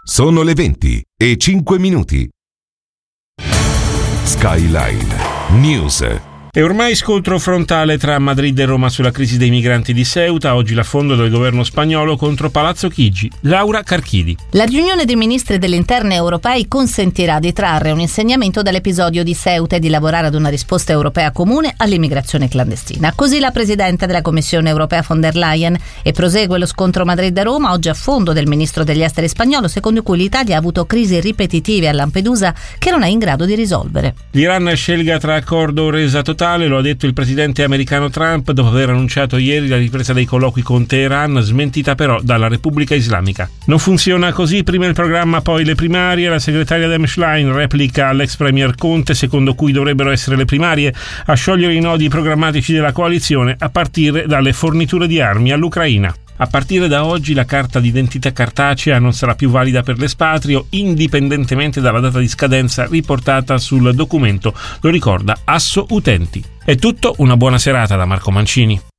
Sono le 20:05. Skyline News. È ormai scontro frontale tra Madrid e Roma sulla crisi dei migranti di Ceuta, oggi l'affondo del governo spagnolo contro Palazzo Chigi. Laura Carchidi. La riunione dei ministri degli interni europei consentirà di trarre un insegnamento dall'episodio di Ceuta e di lavorare ad una risposta europea comune all'immigrazione clandestina. Così la Presidente della Commissione europea von der Leyen. E prosegue lo scontro Madrid-Roma, oggi affondo del ministro degli esteri spagnolo, secondo cui l'Italia ha avuto crisi ripetitive a Lampedusa che non è in grado di risolvere. L'Iran scelga tra accordo o resa totale, lo ha detto il presidente americano Trump dopo aver annunciato ieri la ripresa dei colloqui con Teheran, smentita però dalla Repubblica Islamica. Non funziona così, prima il programma poi le primarie. La segretaria Dem Schlein replica all'ex premier Conte, secondo cui dovrebbero essere le primarie a sciogliere i nodi programmatici della coalizione, a partire dalle forniture di armi all'Ucraina. A partire da oggi la carta d'identità cartacea non sarà più valida per l'espatrio, indipendentemente dalla data di scadenza riportata sul documento, lo ricorda Asso Utenti. È tutto, una buona serata da Marco Mancini.